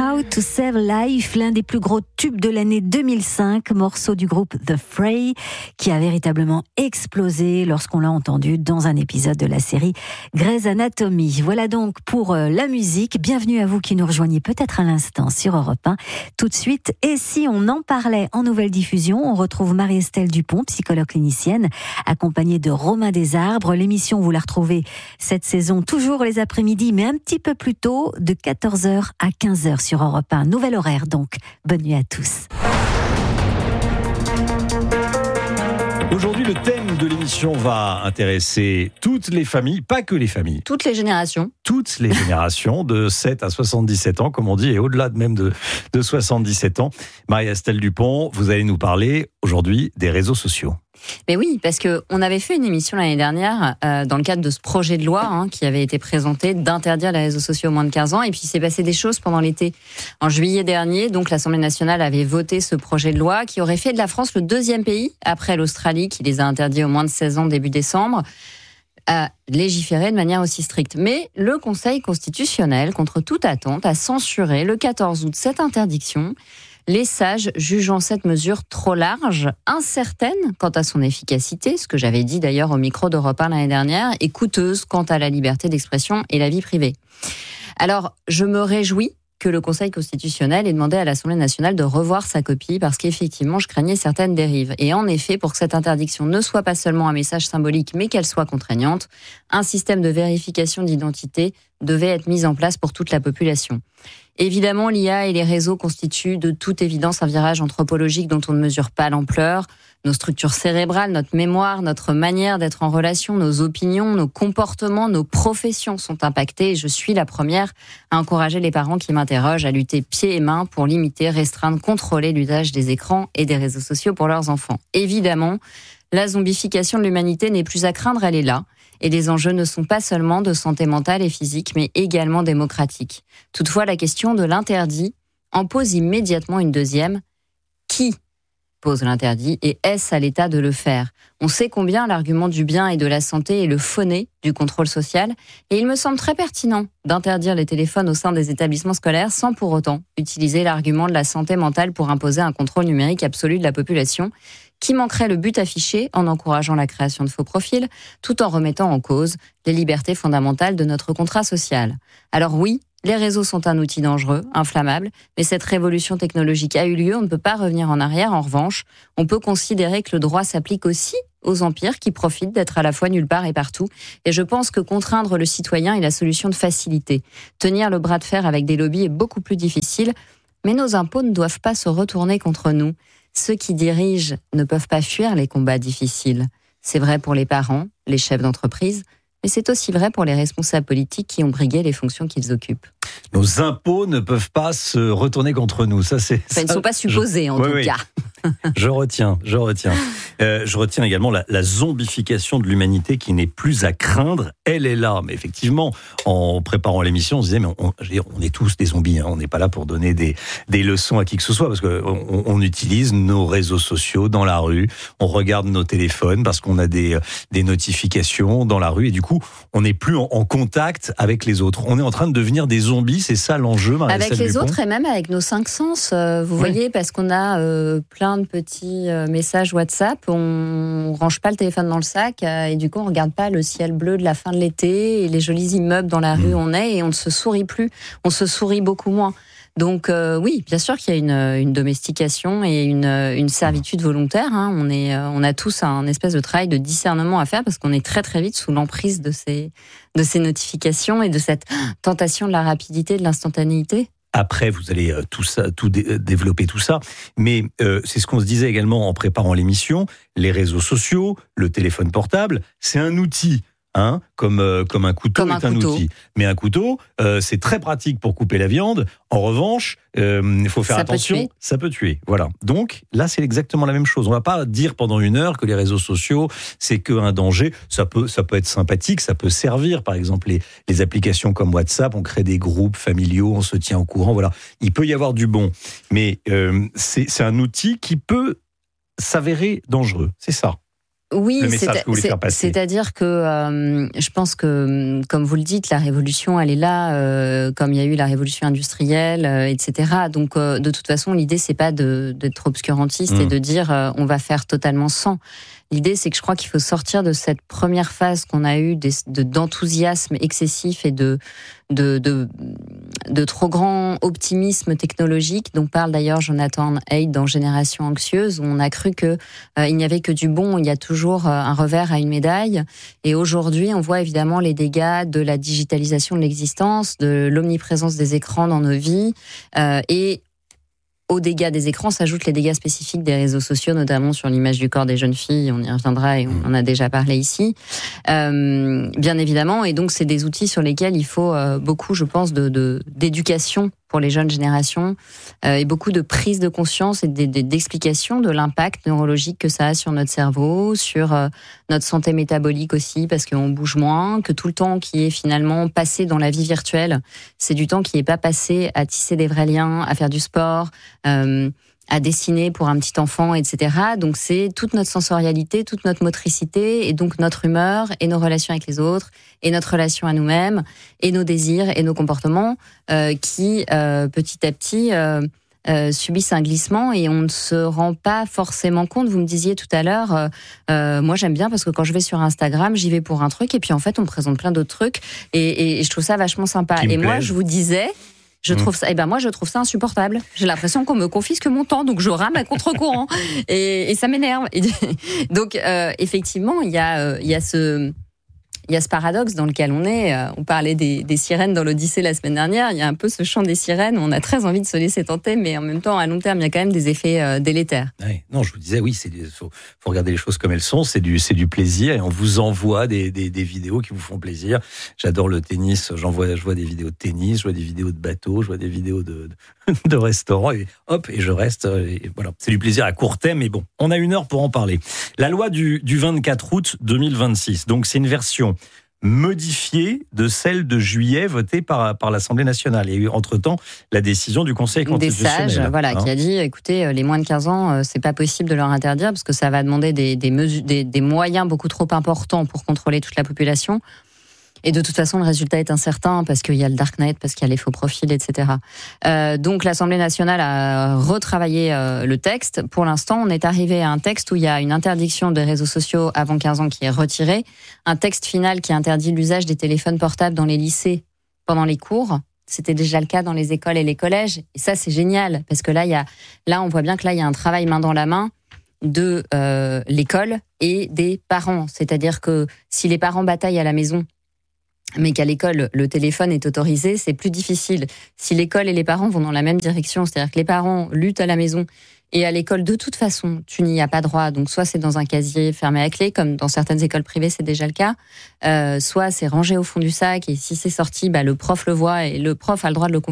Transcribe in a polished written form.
How to Save Life, l'un des plus gros tubes de l'année 2005, morceau du groupe The Fray, qui a véritablement explosé lorsqu'on l'a entendu dans un épisode de la série Grey's Anatomy. Voilà donc pour la musique. Bienvenue à vous qui nous rejoignez peut-être à l'instant sur Europe 1. Tout de suite, et si on en parlait en nouvelle diffusion, on retrouve Marie-Estelle Dupont, psychologue clinicienne, accompagnée de Romain Desarbres. L'émission, vous la retrouvez cette saison toujours les après-midi, mais un petit peu plus tôt, de 14h à 15h sur Europe 1. Nouvel horaire donc. Bonne nuit à tous. Aujourd'hui, le thème de l'émission va intéresser toutes les familles, pas que les familles. Toutes les générations. Toutes les générations, de 7 à 77 ans, comme on dit, et au-delà même de 77 ans. Marie-Estelle Dupont, vous allez nous parler aujourd'hui des réseaux sociaux. Mais oui, parce qu'on avait fait une émission l'année dernière dans le cadre de ce projet de loi qui avait été présenté d'interdire les réseaux sociaux aux moins de 15 ans. Et puis il s'est passé des choses pendant l'été. En juillet dernier, donc l'Assemblée nationale avait voté ce projet de loi qui aurait fait de la France le deuxième pays, après l'Australie qui les a interdits aux moins de 16 ans début décembre, à légiférer de manière aussi stricte. Mais le Conseil constitutionnel, contre toute attente, a censuré le 14 août cette interdiction, les sages jugeant cette mesure trop large, incertaine quant à son efficacité, ce que j'avais dit d'ailleurs au micro d'Europe 1 l'année dernière, et coûteuse quant à la liberté d'expression et la vie privée. Alors, je me réjouis que le Conseil constitutionnel ait demandé à l'Assemblée nationale de revoir sa copie parce qu'effectivement, je craignais certaines dérives. Et en effet, pour que cette interdiction ne soit pas seulement un message symbolique, mais qu'elle soit contraignante, un système de vérification d'identité devait être mis en place pour toute la population. Évidemment, l'IA et les réseaux constituent de toute évidence un virage anthropologique dont on ne mesure pas l'ampleur. Nos structures cérébrales, notre mémoire, notre manière d'être en relation, nos opinions, nos comportements, nos professions sont impactés. Et je suis la première à encourager les parents qui m'interrogent à lutter pieds et mains pour limiter, restreindre, contrôler l'usage des écrans et des réseaux sociaux pour leurs enfants. Évidemment, la zombification de l'humanité n'est plus à craindre, elle est là. Et les enjeux ne sont pas seulement de santé mentale et physique, mais également démocratiques. Toutefois, la question de l'interdit en pose immédiatement une deuxième. Qui pose l'interdit et est-ce à l'État de le faire ? On sait combien l'argument du bien et de la santé est le faux-nez du contrôle social et il me semble très pertinent d'interdire les téléphones au sein des établissements scolaires sans pour autant utiliser l'argument de la santé mentale pour imposer un contrôle numérique absolu de la population qui manquerait le but affiché en encourageant la création de faux profils tout en remettant en cause les libertés fondamentales de notre contrat social. Alors oui, les réseaux sont un outil dangereux, inflammable, mais cette révolution technologique a eu lieu, on ne peut pas revenir en arrière. En revanche, on peut considérer que le droit s'applique aussi aux empires qui profitent d'être à la fois nulle part et partout. Et je pense que contraindre le citoyen est la solution de facilité. Tenir le bras de fer avec des lobbies est beaucoup plus difficile, mais nos impôts ne doivent pas se retourner contre nous. Ceux qui dirigent ne peuvent pas fuir les combats difficiles. C'est vrai pour les parents, les chefs d'entreprise, mais c'est aussi vrai pour les responsables politiques qui ont brigué les fonctions qu'ils occupent. Nos impôts ne peuvent pas se retourner contre nous. Ça, c'est. Enfin, ils ne sont pas supposés, en tout cas. Je retiens. Je retiens également la zombification de l'humanité qui n'est plus à craindre. Elle est là. Mais effectivement, en préparant l'émission, on se disait, mais on est tous des zombies. On n'est pas là pour donner des leçons à qui que ce soit parce qu'on utilise nos réseaux sociaux dans la rue. On regarde nos téléphones parce qu'on a des notifications dans la rue. Et du coup, on n'est plus en contact avec les autres. On est en train de devenir des zombies. C'est ça l'enjeu, Marie-Estelle Avec les Dupont. autres et même avec nos 5 sens. Vous voyez, parce qu'on a plein de petits messages WhatsApp. On range pas le téléphone dans le sac et du coup, on regarde pas le ciel bleu de la fin de l'été et les jolis immeubles dans la rue où on est et on ne se sourit plus. On se sourit beaucoup moins. Donc oui, bien sûr qu'il y a une domestication et une servitude volontaire. On a tous un espèce de travail de discernement à faire parce qu'on est très très vite sous l'emprise de ces notifications et de cette tentation de la rapidité, de l'instantanéité. Après, vous allez développer tout ça, mais c'est ce qu'on se disait également en préparant l'émission. Les réseaux sociaux, le téléphone portable, c'est un outil. Comme un couteau est un outil. Mais un couteau, c'est très pratique pour couper la viande. En revanche, il faut faire attention, ça peut tuer. Voilà. Donc là, c'est exactement la même chose. On va pas dire pendant 1 heure que les réseaux sociaux, c'est qu'un danger. Ça peut être sympathique, ça peut servir. Par exemple, les applications comme WhatsApp, on crée des groupes familiaux, on se tient au courant. Voilà. Il peut y avoir du bon. Mais c'est un outil qui peut s'avérer dangereux. C'est ça. Oui, le message que vous voulez faire passer. C'est-à-dire que je pense que, comme vous le dites, la révolution, elle est là, comme il y a eu la révolution industrielle, etc. Donc, de toute façon, l'idée, c'est pas d'être obscurantiste et de dire on va faire totalement sans. L'idée, c'est que je crois qu'il faut sortir de cette première phase qu'on a eue d'enthousiasme excessif et de trop grand optimisme technologique, dont parle d'ailleurs Jonathan Haidt dans Génération Anxieuse, où on a cru que il n'y avait que du bon, il y a toujours un revers à une médaille. Et aujourd'hui, on voit évidemment les dégâts de la digitalisation de l'existence, de l'omniprésence des écrans dans nos vies, et aux dégâts des écrans s'ajoutent les dégâts spécifiques des réseaux sociaux, notamment sur l'image du corps des jeunes filles. On y reviendra et on en a déjà parlé ici, bien évidemment. Et donc, c'est des outils sur lesquels il faut beaucoup, je pense, d'éducation pour les jeunes générations et beaucoup de prise de conscience et d'explication de l'impact neurologique que ça a sur notre cerveau, sur notre santé métabolique aussi, parce qu'on bouge moins, que tout le temps qui est finalement passé dans la vie virtuelle, c'est du temps qui n'est pas passé à tisser des vrais liens, à faire du sport, à dessiner pour un petit enfant, etc. Donc c'est toute notre sensorialité, toute notre motricité, et donc notre humeur, et nos relations avec les autres, et notre relation à nous-mêmes, et nos désirs, et nos comportements, qui petit à petit subissent un glissement, et on ne se rend pas forcément compte. Vous me disiez tout à l'heure, moi j'aime bien parce que quand je vais sur Instagram, j'y vais pour un truc, et puis en fait on me présente plein d'autres trucs, et je trouve ça vachement sympa. Et moi je vous disais... Je trouve ça, moi, je trouve ça insupportable. J'ai l'impression qu'on me confisque mon temps, donc je rame à contre-courant. et ça m'énerve. Donc, effectivement, il y a ce paradoxe dans lequel on est. On parlait des sirènes dans l'Odyssée la semaine dernière. Il y a un peu ce chant des sirènes. On a très envie de se laisser tenter, mais en même temps, à long terme, il y a quand même des effets délétères. Ouais, non, je vous disais, oui, faut regarder les choses comme elles sont. C'est du plaisir, et on vous envoie des vidéos qui vous font plaisir. J'adore le tennis. Je vois des vidéos de tennis, je vois des vidéos de bateaux, je vois des vidéos de restaurants, et hop, et je reste. Et voilà, c'est du plaisir à court terme, mais bon, on a 1 heure pour en parler. La loi du 24 août 2026. Donc, c'est une version modifiée de celle de juillet votée par l'Assemblée nationale. Il y a eu entre-temps la décision du Conseil constitutionnel. Des sages, qui a dit, écoutez, les moins de 15 ans, c'est pas possible de leur interdire parce que ça va demander des moyens beaucoup trop importants pour contrôler toute la population. Et de toute façon, le résultat est incertain parce qu'il y a le darknet, parce qu'il y a les faux profils, etc. Donc l'Assemblée nationale a retravaillé le texte. Pour l'instant, on est arrivé à un texte où il y a une interdiction des réseaux sociaux avant 15 ans qui est retirée, un texte final qui interdit l'usage des téléphones portables dans les lycées pendant les cours. C'était déjà le cas dans les écoles et les collèges. Et ça, c'est génial parce que là, on voit bien que là, il y a un travail main dans la main de l'école et des parents. C'est-à-dire que si les parents bataillent à la maison, mais qu'à l'école, le téléphone est autorisé, c'est plus difficile. Si l'école et les parents vont dans la même direction, c'est-à-dire que les parents luttent à la maison et à l'école, de toute façon, tu n'y as pas droit. Donc, soit c'est dans un casier fermé à clé, comme dans certaines écoles privées, c'est déjà le cas. Soit c'est rangé au fond du sac et si c'est sorti, le prof le voit et le prof a le droit de le